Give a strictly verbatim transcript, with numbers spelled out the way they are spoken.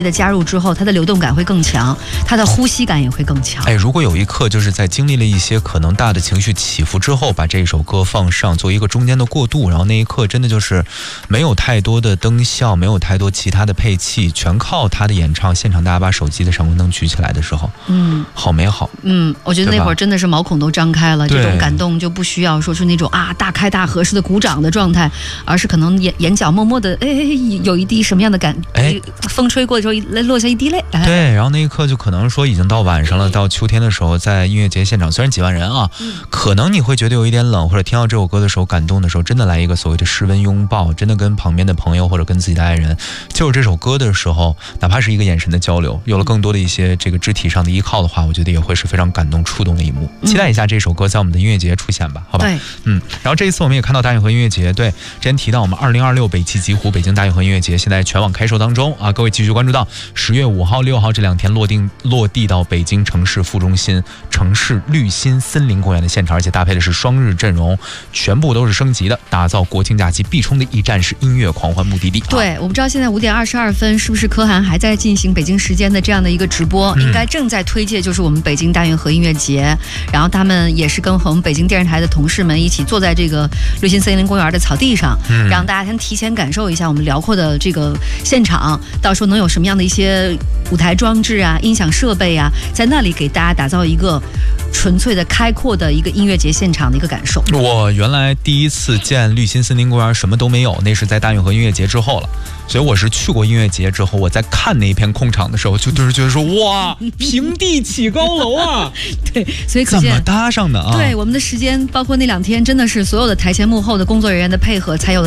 的加入之后，它的流动感会更强，它的呼吸感也会更强。 哎，如果有一刻就是在经历了一些可能大的情绪起伏之后，把这首歌放上，做一个中间的过渡，然后那一刻真的就是没有太多的灯效，没有太多其他的配器，全靠他的演唱，现场大家把手机的闪光灯举起来的时候，嗯，好美好。 嗯，我觉得那会儿真的是毛孔都张开了，这种感动就不需要说出那种啊大开大合式的鼓掌的状态，而是可能眼眼角默默的哎有一滴什么样的感，哎，风吹过的时候落下一滴泪。哎、 对，然后那一刻就可能说已经到晚上了，到秋天的时候，在音乐节现场，虽然几万人啊，嗯、可能你会觉得有一点冷，或者听到这首歌的时候感动的时候，真的来一个所谓的室温拥抱，真的跟旁边的朋友或者跟自己的爱人，就是这首歌的时候，哪怕是一个眼神的交流，有了更多的一些这个肢体上的依靠的话，我觉得也会是非常感动触动的一幕。期待一下这首歌在我们的音乐节出现吧，好吧？ 对， 嗯。然后这一次我们也看到大运河音乐节，对，之前提到我们二零二六北汽极狐北京大运河音乐节现在全网开售当中啊，各位继续关注到十月五号、六号这两天落地落地到北京城市副中心城市绿心森林公园的现场，而且搭配的是双日阵容，全部都是升级的，打造国庆假期必冲的一站式音乐狂欢目的地。 对，我不知道现在五点二十二分是不是柯涵还在进行北京时间的这样的一个直播，嗯、应该正在推介就是我们北京大运河音乐节，然后他们也是跟我们北京电视台的同事们一起坐在这个绿心森林公园的草地上，嗯、让大家先提前感受一下我们辽阔的这个现场，到时候能有什么样的一些舞台装置啊、音响设备啊，在那里给大家打造一个纯粹的开阔的一个音乐节现场的一个感受。 我原来第一次见绿心森林公园什么都没有，那是在大运河音乐节之后了，所以我是去过音乐节之后，我在看那一片空场的时候，就就是觉得说哇，平地起高楼啊， 对，所以可见怎么搭上的啊？ 对，我们的时间包括那两天，真的是所有的台前幕后的工作人员的配合，才有了